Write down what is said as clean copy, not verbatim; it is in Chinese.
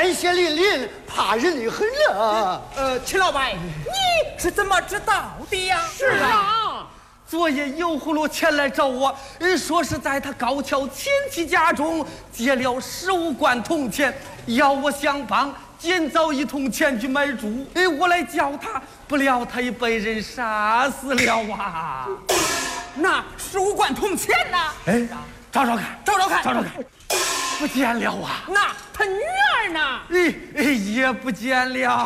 鲜血淋淋，怕人的很了。 秦老板，你是怎么知道的呀？ 是啊，昨夜油葫芦前来找我，说是在他高桥亲戚家中借了15贯铜钱，要我相帮，捡早一同前去买猪。我来叫他，不料他已被人杀死了啊！ 那15贯铜钱呢？ 找找看， 找找看， 找找看，不见了啊！ 那他女儿呢？ 也不见了。